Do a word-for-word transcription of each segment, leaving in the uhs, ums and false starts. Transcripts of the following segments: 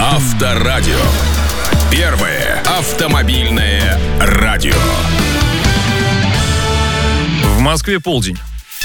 Авторадио. Первое автомобильное радио. В Москве полдень.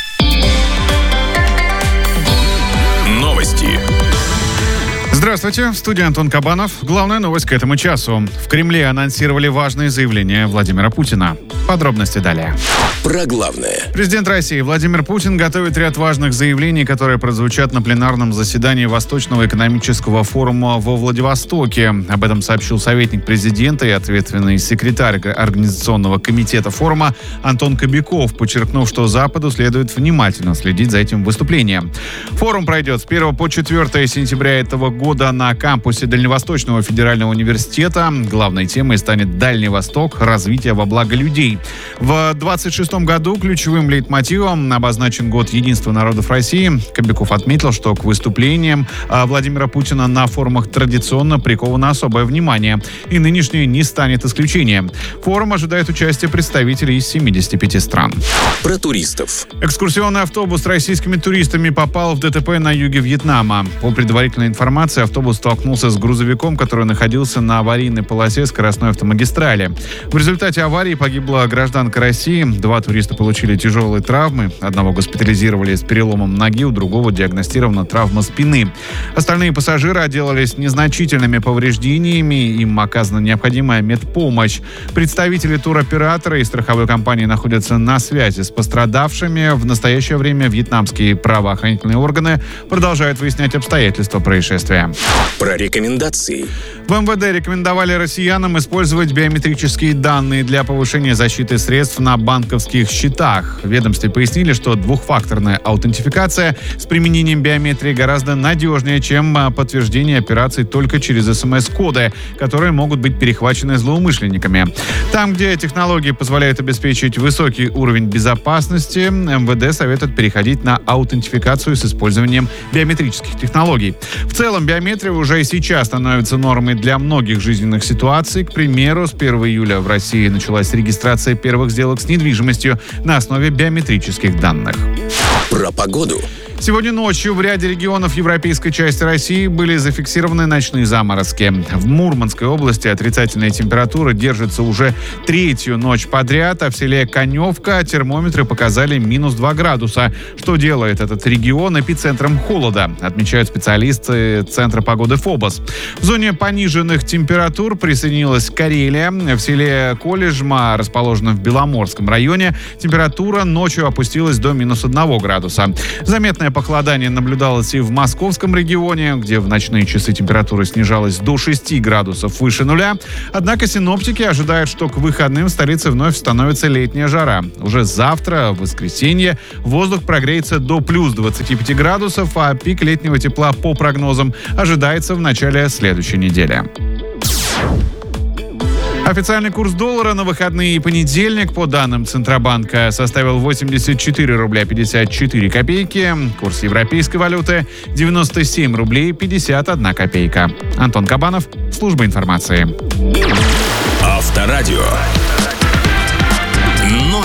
Новости. Здравствуйте, в студии Антон Кабанов. Главная новость к этому часу. В Кремле анонсировали важные заявления Владимира Путина. Подробности далее. Про главное. Президент России Владимир Путин готовит ряд важных заявлений, которые прозвучат на пленарном заседании Восточного экономического форума во Владивостоке. Об этом сообщил советник президента и ответственный секретарь Организационного комитета форума Антон Кобяков, подчеркнув, что Западу следует внимательно следить за этим выступлением. Форум пройдет с первого по четвёртое сентября этого года на кампусе Дальневосточного федерального университета. Главной темой станет Дальний Восток, развитие во благо людей. В двадцать шестом году ключевым лейтмотивом обозначен год единства народов России. Кобяков отметил, что к выступлениям Владимира Путина на форумах традиционно приковано особое внимание, и нынешний не станет исключением. Форум ожидает участия представителей из семидесяти пяти стран. Про туристов. Экскурсионный автобус с российскими туристами попал в ДТП на юге Вьетнама. По предварительной информации, автобус столкнулся с грузовиком, который находился на аварийной полосе скоростной автомагистрали. В результате аварии погибла гражданка России. Два туриста получили тяжелые травмы. Одного госпитализировали с переломом ноги, у другого диагностирована травма спины. Остальные пассажиры отделались незначительными повреждениями. Им оказана необходимая медпомощь. Представители туроператора и страховой компании находятся на связи с пострадавшими. В настоящее время вьетнамские правоохранительные органы продолжают выяснять обстоятельства происшествия. Про рекомендации. В эм вэ дэ рекомендовали россиянам использовать биометрические данные для повышения защиты средств на банковских счетах. В ведомстве пояснили, что двухфакторная аутентификация с применением биометрии гораздо надежнее, чем подтверждение операций только через эс эм эс-коды, которые могут быть перехвачены злоумышленниками. Там, где технологии позволяют обеспечить высокий уровень безопасности, эм вэ дэ советует переходить на аутентификацию с использованием биометрических технологий. В целом, биометрия уже и сейчас становится нормой для многих жизненных ситуаций. К примеру, с первого июля в России началась регистрация первых сделок с недвижимостью на основе биометрических данных. Про погоду. Сегодня ночью в ряде регионов европейской части России были зафиксированы ночные заморозки. В Мурманской области отрицательная температура держится уже третью ночь подряд, а в селе Коневка термометры показали минус два градуса, что делает этот регион эпицентром холода, отмечают специалисты Центра погоды ФОБОС. В зоне пониженных температур присоединилась Карелия. В селе Колежма, расположенном в Беломорском районе, температура ночью опустилась до минус одного градуса. Заметная похолодание наблюдалось и в Московском регионе, где в ночные часы температура снижалась до шести градусов выше нуля. Однако синоптики ожидают, что к выходным в столице вновь становится летняя жара. Уже завтра, в воскресенье, воздух прогреется до плюс двадцати пяти градусов, а пик летнего тепла по прогнозам ожидается в начале следующей недели. Официальный курс доллара на выходные и понедельник, по данным Центробанка, составил восемьдесят четыре рубля пятьдесят четыре копейки. Курс европейской валюты – девяносто семь рублей пятьдесят одна копейка. Антон Кабанов, служба информации. Авторадио.